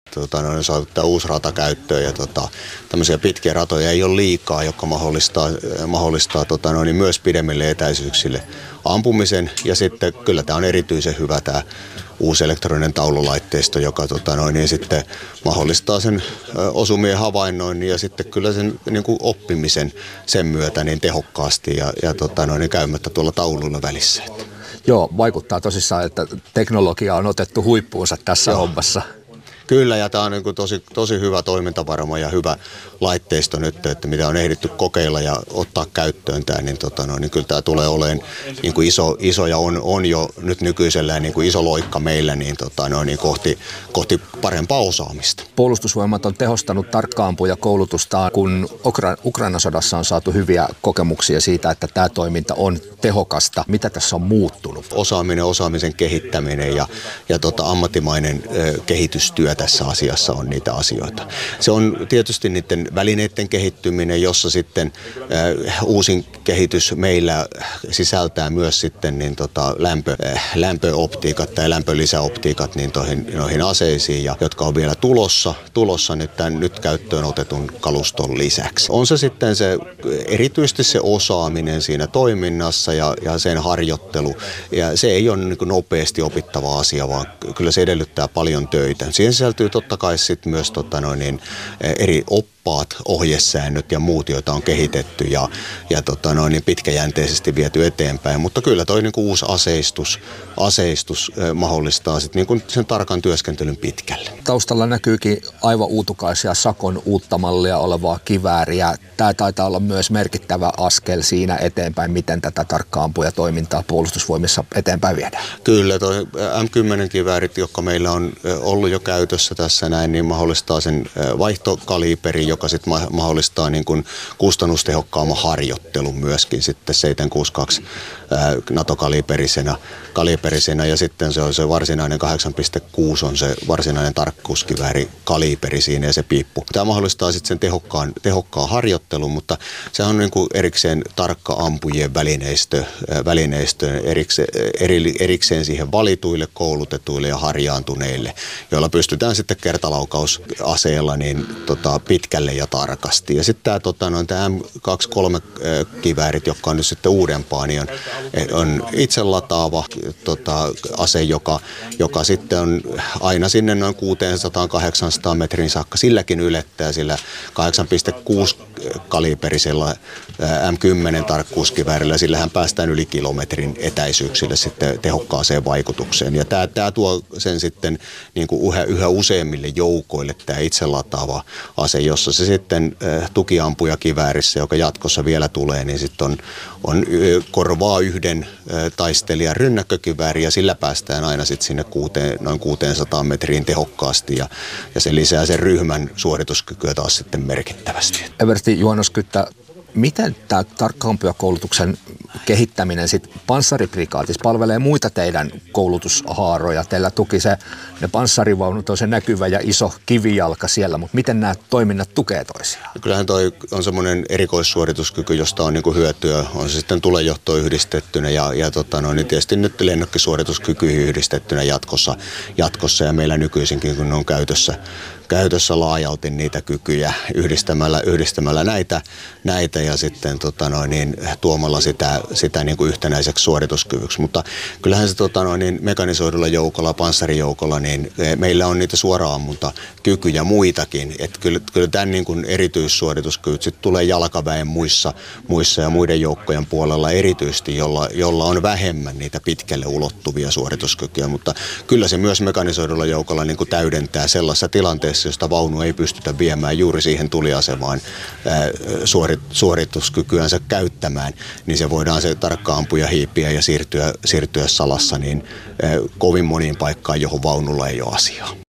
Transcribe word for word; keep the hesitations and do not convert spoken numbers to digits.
Tota, ne on saatu tämä uusi rata käyttöön ja tota, tämmöisiä pitkiä ratoja ei ole liikaa, jotka mahdollistaa, mahdollistaa tota, noin, myös pidemmille etäisyyksille ampumisen. Ja sitten kyllä tämä on erityisen hyvä tämä uusi elektroninen taululaitteisto, joka tota, noin, niin sitten mahdollistaa sen ö, osumien havainnoinnin ja sitten kyllä sen niin kuin oppimisen sen myötä niin tehokkaasti ja, ja tota, noin, niin käymättä tuolla taululla välissä. Joo, vaikuttaa tosissaan, että teknologia on otettu huippuunsa tässä Joo. hommassa. Kyllä, ja tämä on niin kuin tosi, tosi hyvä toimintavarma ja hyvä laitteisto nyt, että mitä on ehditty kokeilla ja ottaa käyttöön tämä, niin, tota, no, niin kyllä tämä tulee olemaan niin kuin iso, iso ja on, on jo nyt nykyisellään niin kuin iso loikka meillä niin, tota, no, niin kohti, kohti parempaa osaamista. Puolustusvoimat on tehostanut tarkka-ampujakoulutustaan, kun Ukra- Ukrainan sodassa on saatu hyviä kokemuksia siitä, että tämä toiminta on tehokasta. Mitä tässä on muuttunut? Osaaminen, osaamisen kehittäminen ja, ja tota, ammattimainen ö, kehitystyö tässä asiassa on niitä asioita. Se on tietysti niiden välineiden kehittyminen, jossa sitten äh, uusin kehitys meillä sisältää myös sitten niin tota, lämpö, äh, lämpöoptiikat tai lämpölisäoptiikat niin toihin, noihin aseisiin, ja, jotka on vielä tulossa, tulossa nyt tämän nyt käyttöön otetun kaluston lisäksi. On se sitten se, erityisesti se osaaminen siinä toiminnassa ja, ja sen harjoittelu, ja se ei ole niin kuin nopeasti opittava asia, vaan kyllä se edellyttää paljon töitä. Siihen sisältyy totta kai sitten myös tota noin, niin, eri oppaat, ohjesäännöt ja muut, joita on kehitetty ja, ja tota noin, niin pitkäjänteisesti viety eteenpäin. Mutta kyllä toi niin kuin uusi aseistus, aseistus mahdollistaa sit niin kuin sen tarkan työskentelyn pitkälle. Taustalla näkyykin aivan uutukaisia Sakon uutta mallia olevaa kivääriä. Tämä taitaa olla myös merkittävä askel siinä eteenpäin, miten tätä tarkka-ampujatoimintaa puolustusvoimissa eteenpäin viedään. Kyllä, toi M kymmenen kiväärit, jotka meillä on ollut jo käytössä tässä näin, niin mahdollistaa sen vaihtokaliberin, joka sitten mahdollistaa niin kuin kustannustehokkaamman harjoittelun myöskin sitten seitsemänsataakuusikymmentäkaksi NATO-kaliberisena kaliberisena, ja sitten se on se varsinainen kahdeksan pilkku kuusi on se varsinainen tarkkuuskivääri kaliberi siinä ja se piippu. Tämä mahdollistaa sitten sen tehokkaan, tehokkaan harjoittelun, mutta se on niin kuin erikseen tarkka ampujien välineistö, välineistö erikseen, eri, erikseen siihen valituille, koulutetuille ja harjaantuneille, joilla pystytään sitten kertalaukaus-aseella niin, tota, pitkälle ja tarkasti. Ja sitten tämä, tota, no, tämä M kaksikymmentäkolme kiväärit, jotka on nyt sitten uudempaa, niin on, on itse lataava tota, ase, joka, joka sitten on aina sinne noin kuusisataa kahdeksansataa metrin saakka. Silläkin ylettää sillä kahdeksan pilkku kuusi kaliberisella M kymmenen tarkkuuskiväärillä. Sillähän päästään yli kilometrin etäisyyksille sitten tehokkaaseen vaikutukseen. Ja tämä, tämä tuo sen sitten niin kuin yhä, yhä useimmille joukoille tämä itse lataava ase, jossa se sitten äh, tukiampujakiväärissä, joka jatkossa vielä tulee, niin sitten on, on korvaa yhden äh, taistelijan rynnäkkökivääri, ja sillä päästään aina sitten sinne kuuteen, noin kuusisataa metriin tehokkaasti, ja, ja se lisää sen ryhmän suorituskykyä taas sitten merkittävästi. Eversti Juonoskyttä, miten tämä tarkka-ampujakoulutuksen kehittäminen sitten panssariprikaatissa palvelee muita teidän koulutushaaroja? Teillä tuki se, ne panssarivaunut on se näkyvä ja iso kivijalka siellä, mutta miten nämä toiminnat tukee toisiaan? Kyllähän toi on semmoinen erikoissuorituskyky, josta on niinku hyötyä. On se sitten tulenjohto yhdistettynä ja, ja tota, no, niin tietysti nyt lennokkisuorituskyky yhdistettynä jatkossa, jatkossa ja meillä nykyisinkin, kun ne on käytössä, käytössä laajalti niitä kykyjä yhdistämällä, yhdistämällä näitä, näitä ja sitten tota noin, niin, tuomalla sitä, sitä niin kuin yhtenäiseksi suorituskyvyksi. Mutta kyllähän se tota noin, niin mekanisoidulla joukolla, panssarijoukolla, niin meillä on niitä suora-ammuntakykyjä muitakin. Että kyllä, kyllä tämän niin kuin erityissuorituskyvyt sitten tulee jalkaväen muissa, muissa ja muiden joukkojen puolella erityisesti, jolla, jolla on vähemmän niitä pitkälle ulottuvia suorituskykyjä. Mutta kyllä se myös mekanisoidulla joukolla niin kuin täydentää sellaisessa tilanteessa, josta vaunu ei pystytä viemään juuri siihen tuliasemaan ää, suorit, suorituskykyänsä käyttämään, niin se voidaan se tarkka-ampuja hiipiä ja siirtyä, siirtyä salassa niin ää, kovin moniin paikkaan, johon vaunulla ei ole asiaa.